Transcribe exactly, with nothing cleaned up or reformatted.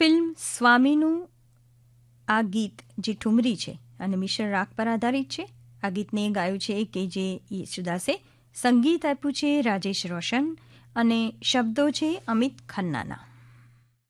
Film સ્વામીનું આ ગીત જે ઠુમરી છે અને મિશ્ર રાગ પર આધારિત છે. આ ગીતને ગાયું છે કે જે યેસુદાસે, સંગીત આપ્યું છે રાજેશ રોશન અને શબ્દો છે અમિત ખન્નાના.